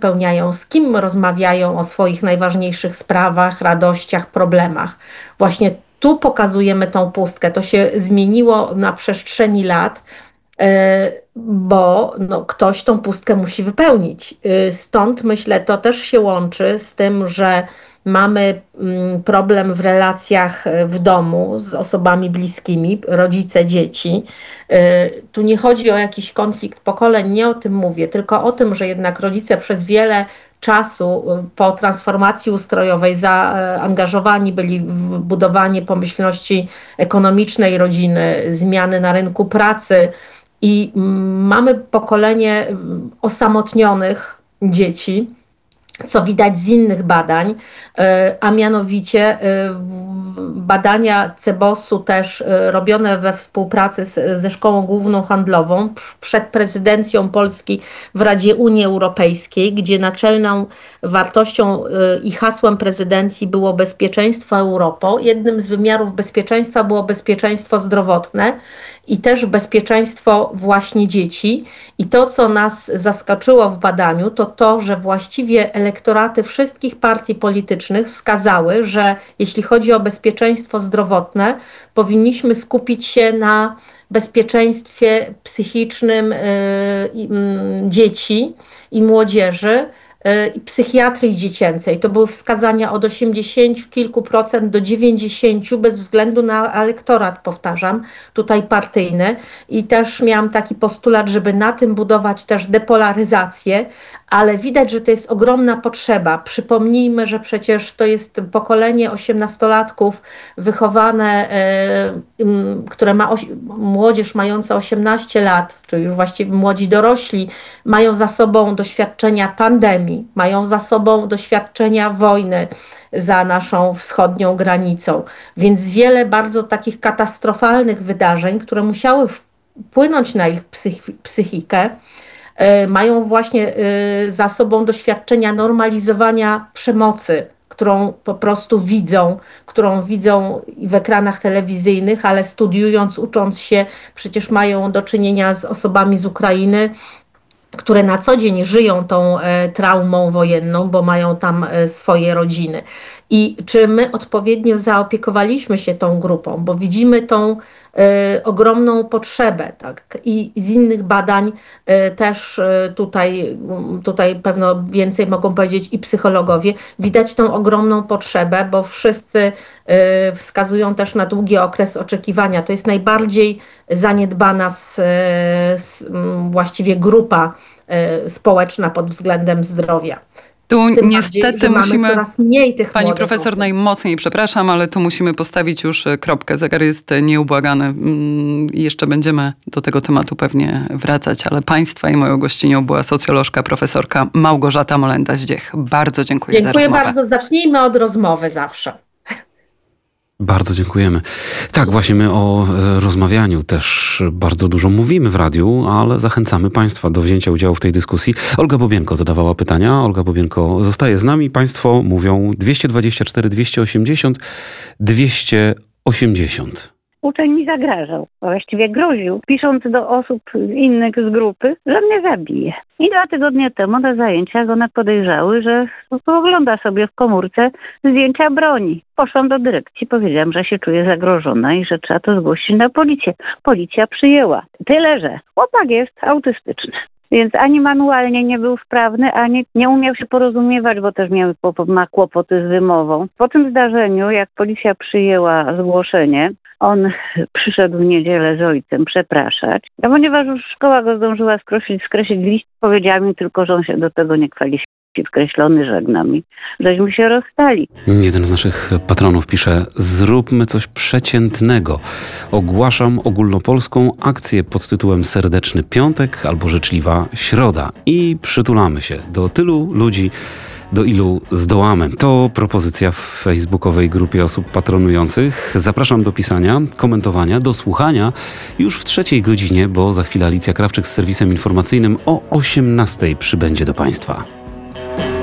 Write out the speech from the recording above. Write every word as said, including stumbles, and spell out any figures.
wypełniają, z kim rozmawiają o swoich najważniejszych sprawach, radościach, problemach. Właśnie tu pokazujemy tą pustkę. To się zmieniło na przestrzeni lat, bo no, ktoś tą pustkę musi wypełnić. Stąd myślę, to też się łączy z tym, że mamy problem w relacjach w domu z osobami bliskimi, rodzice, dzieci. Tu nie chodzi o jakiś konflikt pokoleń, nie o tym mówię, tylko o tym, że jednak rodzice przez wiele czasu po transformacji ustrojowej zaangażowani byli w budowanie pomyślności ekonomicznej rodziny, zmiany na rynku pracy i mamy pokolenie osamotnionych dzieci, co widać z innych badań, a mianowicie badania Cebosu też robione we współpracy z, ze Szkołą Główną Handlową przed prezydencją Polski w Radzie Unii Europejskiej, gdzie naczelną wartością i hasłem prezydencji było bezpieczeństwo Europą. Jednym z wymiarów bezpieczeństwa było bezpieczeństwo zdrowotne i też bezpieczeństwo właśnie dzieci. I to, co nas zaskoczyło w badaniu, to to, że właściwie elektoraty wszystkich partii politycznych wskazały, że jeśli chodzi o bezpieczeństwo zdrowotne, powinniśmy skupić się na bezpieczeństwie psychicznym y, y, dzieci i młodzieży i psychiatrii dziecięcej. To były wskazania od osiemdziesięciu kilku procent do dziewięćdziesięciu bez względu na elektorat, powtarzam, tutaj partyjny. I też miałam taki postulat, żeby na tym budować też depolaryzację, ale widać, że to jest ogromna potrzeba. Przypomnijmy, że przecież to jest pokolenie osiemnastolatków wychowane, które ma młodzież mająca osiemnaście lat, czyli już właściwie młodzi dorośli, mają za sobą doświadczenia pandemii, mają za sobą doświadczenia wojny za naszą wschodnią granicą, więc wiele bardzo takich katastrofalnych wydarzeń, które musiały wpłynąć na ich psychikę, mają właśnie za sobą doświadczenia normalizowania przemocy, którą po prostu widzą, którą widzą w ekranach telewizyjnych, ale studiując, ucząc się, przecież mają do czynienia z osobami z Ukrainy, które na co dzień żyją tą e, traumą wojenną, bo mają tam e, swoje rodziny. I czy my odpowiednio zaopiekowaliśmy się tą grupą, bo widzimy tą e, ogromną potrzebę, tak? I z innych badań e, też e, tutaj, tutaj pewno więcej mogą powiedzieć i psychologowie, widać tą ogromną potrzebę, bo wszyscy e, wskazują też na długi okres oczekiwania. To jest najbardziej zaniedbana z, z, właściwie grupa społeczna pod względem zdrowia. Tu Tym niestety bardziej, musimy, coraz mniej tych pani profesor, osób. Najmocniej przepraszam, ale tu musimy postawić już kropkę. Zegar jest nieubłagany i jeszcze będziemy do tego tematu pewnie wracać, ale państwa i moją gościnią była socjolożka, profesorka Małgorzata Molenda-Zdziech. Bardzo dziękuję, dziękuję za rozmowę. Dziękuję bardzo. Zacznijmy od rozmowy zawsze. Bardzo dziękujemy. Tak, właśnie my o rozmawianiu też bardzo dużo mówimy w radiu, ale zachęcamy państwa do wzięcia udziału w tej dyskusji. Olga Bobienko zadawała pytania. Olga Bobienko zostaje z nami. Państwo mówią dwieście dwadzieścia cztery, dwieście osiemdziesiąt, dwieście osiemdziesiąt. Uczeń mi zagrażał, właściwie groził, pisząc do osób innych z grupy, że mnie zabije. I dwa tygodnie temu na zajęciach one podejrzały, że ogląda sobie w komórce zdjęcia broni. Poszłam do dyrekcji, powiedziałam, że się czuję zagrożona i że trzeba to zgłosić na policję. Policja przyjęła. Tyle, że chłopak jest autystyczny. Więc ani manualnie nie był wprawny, ani nie umiał się porozumiewać, bo też miał, ma kłopoty z wymową. Po tym zdarzeniu, jak policja przyjęła zgłoszenie, on przyszedł w niedzielę z ojcem przepraszać. A ponieważ już szkoła go zdążyła skreślić, skreślić list, powiedziała mi tylko, że on się do tego nie kwalifikuje. Skreślony, żegnam i żeśmy się rozstali. Jeden z naszych patronów pisze: zróbmy coś przeciętnego. Ogłaszam ogólnopolską akcję pod tytułem Serdeczny Piątek albo Życzliwa Środa i przytulamy się do tylu ludzi, do ilu zdołamy. To propozycja w facebookowej grupie osób patronujących. Zapraszam do pisania, komentowania, do słuchania już w trzeciej godzinie, bo za chwilę Alicja Krawczyk z serwisem informacyjnym o osiemnastej przybędzie do państwa.